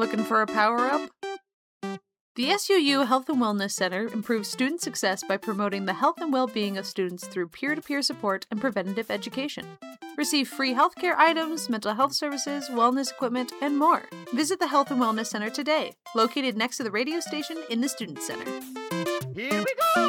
Looking for a power-up? The SUU Health and Wellness Center improves student success by promoting the health and well-being of students through peer-to-peer support and preventative education. Receive free healthcare items, mental health services, wellness equipment, and more. Visit the Health and Wellness Center today, located next to the radio station in the Student Center. Here we go!